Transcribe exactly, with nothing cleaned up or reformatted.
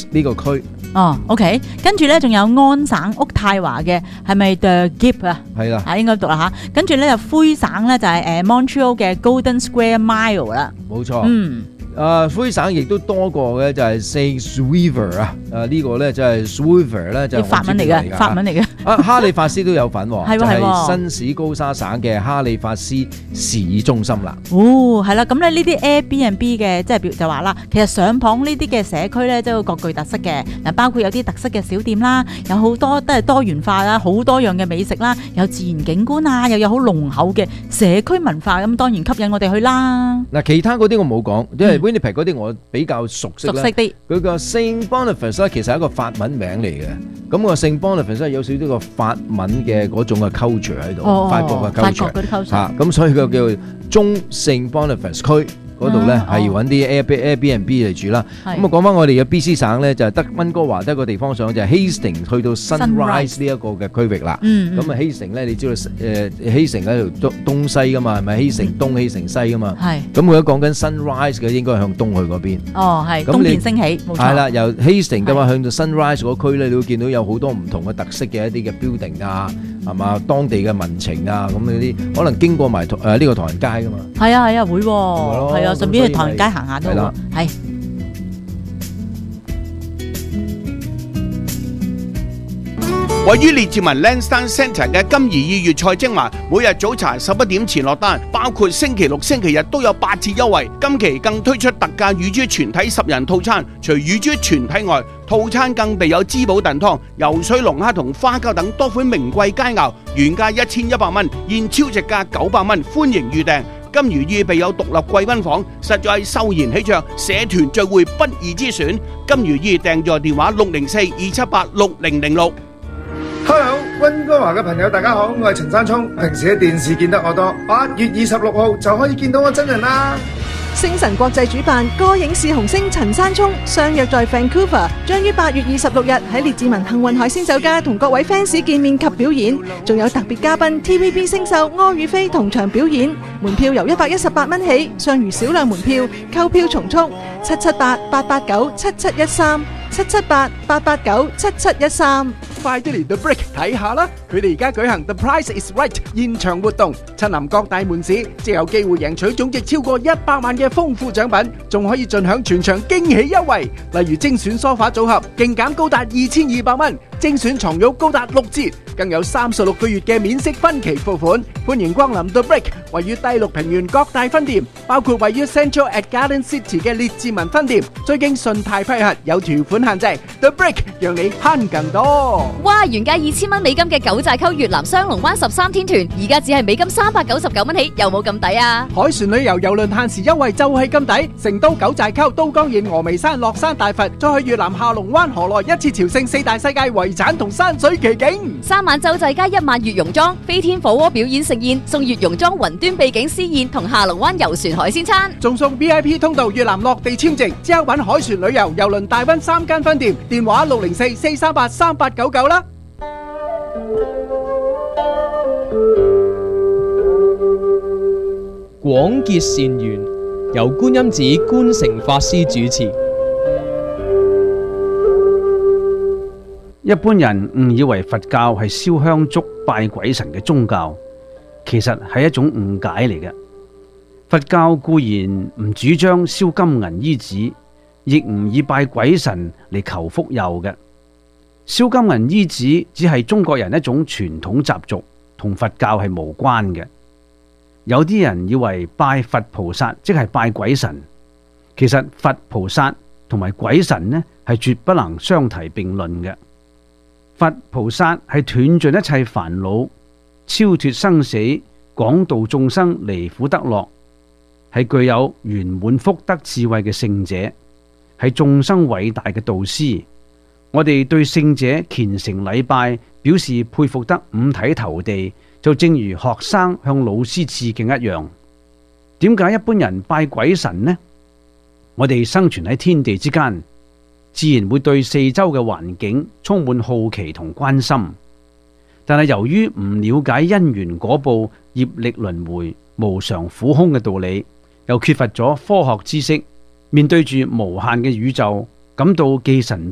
West 呢個區。 哦 ，OK， 跟住咧仲有安省渥太華嘅係咪 The Gip 啊？ 係啦， 啊應該讀啦嚇。跟住咧就灰省咧就係誒 Montreal 嘅 Golden Square Mile 啦。 冇錯。 嗯。 啊，灰省亦都多個嘅就係 Saint-Sauveur 啊，啊呢個咧就係 Sauveur 咧就係法文嚟嘅，法文嚟嘅。 啊，哈利法斯都有份喎， 係喎係喎， 新市高沙省嘅哈利法斯市中心啦。 哦，係啦，咁咧呢啲 Airbnb 嘅即係就話啦，其實上磅呢啲嘅社區咧都有各具特色嘅，嗱包括有啲特色嘅小店啦，有好多都係多元化啦，好多樣嘅美食啦，有自然景觀啊，又有好濃厚嘅社區文化，咁當然吸引我哋去啦。 嗱，其他嗰啲我冇講，因為 Winnipeg 嗰啲我比較熟悉啦。 熟悉啲。 佢個 Saint Boniface 咧，其實係一個法文名嚟嘅。咁個 Saint Boniface 咧有少少個法文嘅嗰種嘅 culture 喺度， 哦、 法國嘅 culture。 法國嗰啲 culture。 嚇，咁所以佢叫中聖 Boniface 區。嗰度咧係揾啲 Airbnb 嚟住啦。咁啊講翻我哋嘅 B C 省咧，就係得溫哥華得一個地方上，就係 Hastings 去到 Sunrise 呢一個嘅區域啦。咁啊 Hastings 咧，你知道誒 Hastings 喺度東東西噶嘛，係咪 Hastings 東 Hastings 西噶嘛？係。咁佢一講緊 Sunrise 嘅，應該向東去嗰邊。 哦，係東邊升起，冇錯。係啦， 由 Hastings 嘅話向到 Sunrise 嗰區咧，你會見到有好多唔同嘅特色嘅一啲嘅 building 啊，係嘛？當地嘅民情啊，咁嗰啲可能經過埋誒呢個唐人街噶嘛。 係啊係啊，會喎，係啊。順便去唐人街行下都好，係。 位於列治文 Lansdowne Centre 嘅金怡意粵菜精華，每日早茶十一點前落單，包括星期六、星期日都有八折優惠。今期更推出特價乳豬全體十人套餐，除乳豬全體外，套餐更備有滋補燉湯、游水龍蝦同花膠等多款名貴佳肴，原價一千一百蚊，現超值價九百蚊，歡迎預訂。金如意備有獨立貴賓房，實在係秀賢喜鵲，社團聚會不二之選。金如意訂座電話六零四二七八六零零六。 Hello， 溫哥華嘅朋友大家好，我係陳山聰。平時喺電視見得我多，八月二十六號就可以見到我真人啦。 星晨國際主辦歌影視紅星陳山聰相約在 Vancouver， 將於八月二十六日喺列治文幸運海鮮酒家同各位 fans 見面及表演，仲有特別嘉賓 T V B 星秀柯宇飛同場表演。門票由一百一十八蚊起，尚餘少量門票，購票從速，七七八八八九七七一三，七七八八八九七七一三。 快啲嚟 The Brick 睇下啦！佢哋而家舉行 The Price is Right 現場活動，親臨各大門市，即有機會贏取總值超過一百萬嘅豐富獎品，仲可以盡享全場驚喜優惠，例如精選梳化組合勁減高達二千二百蚊，精選床褥高達六折，更有三十六個月嘅免息分期付款。歡迎光臨 The Brick， 位於第六平原各大分店，包括位於 Central at Garden City 嘅列治文分店，最經信貸批核，有條款限制。The Brick 讓你慳更多。 哇！原價二千蚊美金嘅九寨溝越南雙龍灣十三天團，而家只係美金三百九十九蚊起，有冇咁抵啊？ 海船旅遊郵輪限時優惠就係咁抵，成都九寨溝、都江堰、峨眉山、樂山大佛，再去越南下龍灣河內，一次朝聖四大世界遺產同山水奇景。 三晚洲際加一晚月榕莊，飛天火鍋表演盛宴，送月榕莊雲端秘境私宴同下龍灣遊船海鮮餐， 仲送 V I P 通道越南落地簽證，即刻搵海船旅遊郵輪大溫三間分店，電話六零四四三八三八九九啦。 廣結善緣，由觀音寺觀誠法師主持。 一般人誤以為佛教係燒香燭拜鬼神嘅宗教，其實係一種誤解嚟嘅。佛教固然唔主張燒金銀衣紙，亦唔以拜鬼神嚟求福佑嘅。燒金銀衣紙只係中國人一種傳統習俗，同佛教係無關嘅。有啲人以為拜佛菩薩即係拜鬼神，其實佛菩薩同埋鬼神呢係絕不能相提並論嘅。佛菩薩係斷盡一切煩惱，超脫生死，廣度眾生離苦得樂，係具有圓滿福德智慧嘅聖者，係眾生偉大嘅導師。我哋對聖者虔誠禮拜，表示佩服得五體投地，就正如學生向老師致敬一樣。點解一般人拜鬼神呢？我哋生存喺天地之間，自然會對四周嘅環境充滿好奇同關心，但係由於唔了解因緣果報、業力輪迴、無常苦空嘅道理，又缺乏咗科學知識，面對住無限嘅宇宙，感到既神